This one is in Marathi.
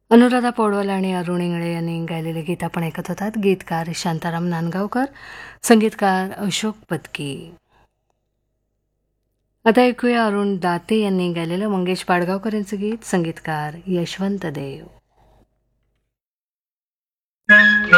अनुराधा पौडवाल आणि अरुण इंगळे यांनी गायलेले गीत आपण ऐकत होतात. गीतकार शांताराम नांदगावकर, संगीतकार अशोक पत्की. आता ऐकूया अरुण दाते यांनी गायलेलं मंगेश पाडगावकर यांचं गीत, संगीतकार यशवंत देव.